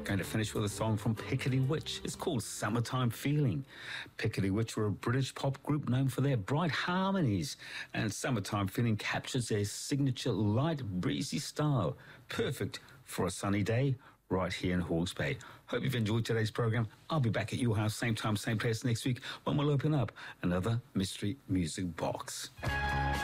Going to finish with a song from Piccadilly Witch. It's called Summertime Feeling. Piccadilly Witch were a British pop group known for their bright harmonies, and Summertime Feeling captures their signature light, breezy style. Perfect for a sunny day right here in Hawke's Bay. Hope you've enjoyed today's program. I'll be back at your house, same time, same place next week when we'll open up another Mystery Music Box.